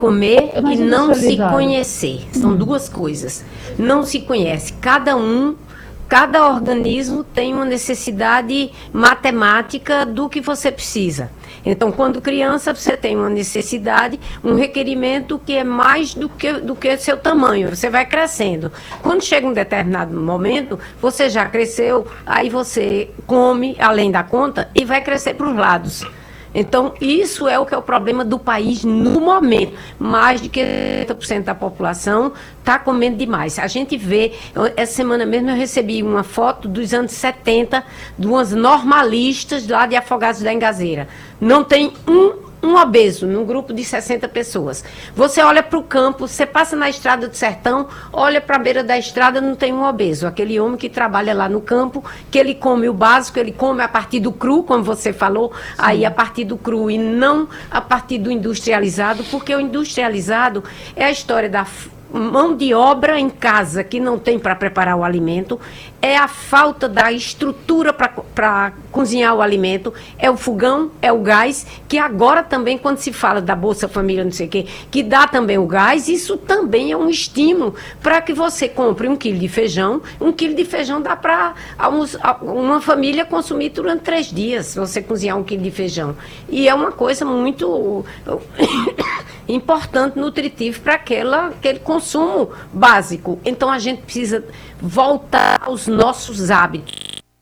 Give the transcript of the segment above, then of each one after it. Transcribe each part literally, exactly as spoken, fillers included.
comer É mais e não se industrializado. conhecer. São duas coisas. Não se conhece. Cada um, cada organismo tem uma necessidade matemática do que você precisa. Então, quando criança, você tem uma necessidade, um requerimento que é mais do que, do que seu tamanho. Você vai crescendo. Quando chega um determinado momento, você já cresceu, aí você come além da conta e vai crescer para os lados. Então, isso é o que é o problema do país no momento. Mais de oitenta por cento da população está comendo demais. A gente vê, eu, essa semana mesmo eu recebi uma foto dos anos setenta, de umas normalistas lá de Afogados da Engazeira. Não tem um um obeso, num grupo de sessenta pessoas. Você olha para o campo, você passa na estrada do sertão, olha para a beira da estrada, não tem um obeso. Aquele homem que trabalha lá no campo, que ele come o básico, ele come a partir do cru, como você falou, sim, aí a partir do cru e não a partir do industrializado, porque o industrializado é a história da mão de obra em casa que não tem para preparar o alimento, é a falta da estrutura para cozinhar o alimento, é o fogão, é o gás, que agora também, quando se fala da Bolsa Família, não sei o quê, que dá também o gás, isso também é um estímulo para que você compre um quilo de feijão. Um quilo de feijão dá para uma família consumir durante três dias, se você cozinhar um quilo de feijão. E é uma coisa muito importante, nutritiva para aquele consumo básico. Então, a gente precisa voltar aos nossos hábitos.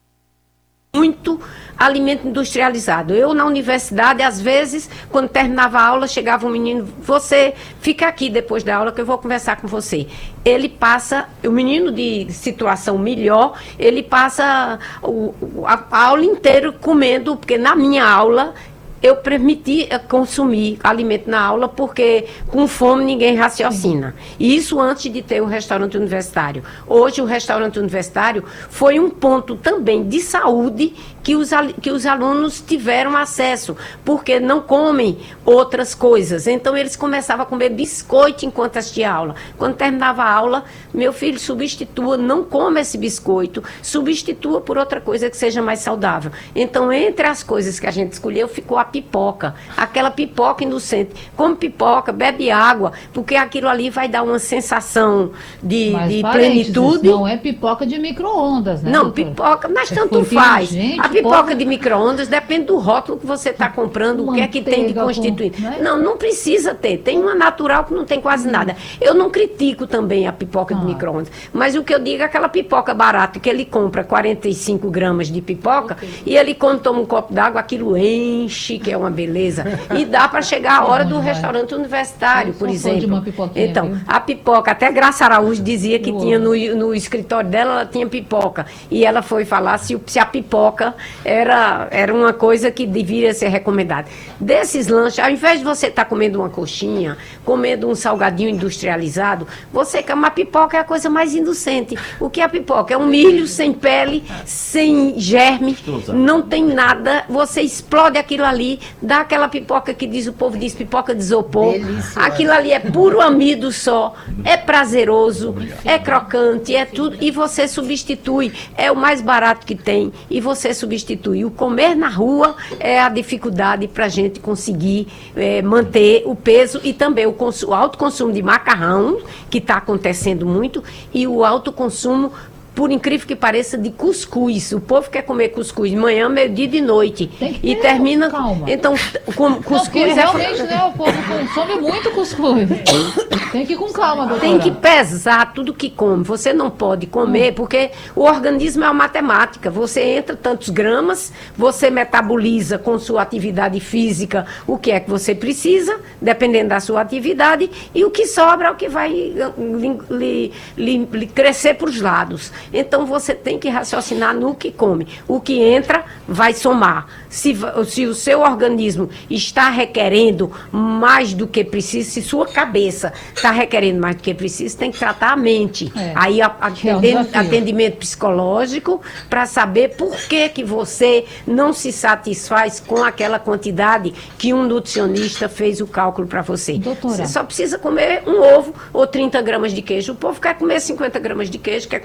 Muito alimento industrializado. Eu, na universidade, às vezes, quando terminava a aula, chegava um menino, você fica aqui depois da aula que eu vou conversar com você. Ele passa, o menino de situação melhor, ele passa o, a, a aula inteira comendo, porque na minha aula eu permiti consumir alimento na aula, porque com fome ninguém raciocina. E isso antes de ter o restaurante universitário. Hoje o restaurante universitário foi um ponto também de saúde que os, que os alunos tiveram acesso, porque não comem outras coisas. Então eles começavam a comer biscoito enquanto assistia a aula. Quando terminava a aula, meu filho, substitua, não come esse biscoito, substitua por outra coisa que seja mais saudável. Então, entre as coisas que a gente escolheu, ficou a pipoca, aquela pipoca inocente. Come pipoca, bebe água, porque aquilo ali vai dar uma sensação de, de plenitude. Não é pipoca de micro-ondas, né? Não, doutora? Pipoca, mas tanto porque, faz. gente, a pipoca pobre... de micro-ondas depende do rótulo que você está comprando, o que é que tem de constituinte. Com... Não, é? não, não precisa ter. Tem uma natural que não tem quase hum. nada. Eu não critico também a pipoca ah. de micro-ondas, mas o que eu digo é aquela pipoca barata que ele compra quarenta e cinco gramas de pipoca okay. e ele, quando toma um copo d'água, aquilo enche, que é uma beleza. E dá para chegar a hora do restaurante universitário, por exemplo. Então, viu? A pipoca, até Graça Araújo dizia que Uou. tinha no, no escritório dela, ela tinha pipoca. E ela foi falar se, se a pipoca era, era uma coisa que deveria ser recomendada. Desses lanches, ao invés de você estar tá comendo uma coxinha, comendo um salgadinho industrializado, você quer uma pipoca, é a coisa mais inocente. O que é a pipoca? É um milho sem pele, sem germe, não tem nada, você explode aquilo ali, dá aquela pipoca que diz, o povo diz pipoca de isopor. Delícia. Aquilo ali é puro amido só, é prazeroso, é crocante, é tudo, e você substitui, é o mais barato que tem, e você substitui. O comer na rua é a dificuldade para a gente conseguir é, manter o peso e também o, o alto consumo de macarrão, que está acontecendo muito, e o alto consumo, por incrível que pareça, de cuscuz. O povo quer comer cuscuz de manhã, meio-dia e de noite. E ter, termina... Calma. Então, com, cuscuz não, é... realmente, né, o povo consome muito cuscuz. Tem que ir com calma, doutora. Tem que pesar tudo que come. Você não pode comer, hum. porque o organismo é uma matemática. Você entra tantos gramas, você metaboliza com sua atividade física o que é que você precisa, dependendo da sua atividade, e o que sobra é o que vai lhe, lhe, lhe, lhe crescer para os lados. Então, você tem que raciocinar no que come. O que entra vai somar. Se, se o seu organismo está requerendo mais do que precisa, se sua cabeça está requerendo mais do que precisa, tem que tratar a mente. É. Aí, atendendo, é um atendimento psicológico, para saber por que, que você não se satisfaz com aquela quantidade que um nutricionista fez o cálculo para você. Doutora. Você só precisa comer um ovo ou trinta gramas de queijo. O povo quer comer cinquenta gramas de queijo, quer comer dois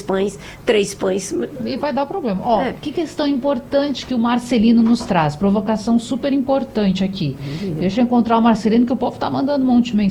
pães, três pães. E vai dar problema. Ó, É. que questão importante que o Marcelino nos traz. Provocação super importante aqui. Deixa eu encontrar o Marcelino, que o povo tá mandando um monte de mensagem.